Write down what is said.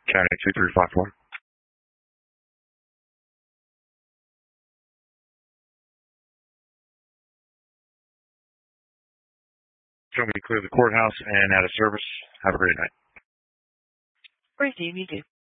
County 2354. Show me to clear the courthouse and out of service. Have a great night. Great, Steve. You too.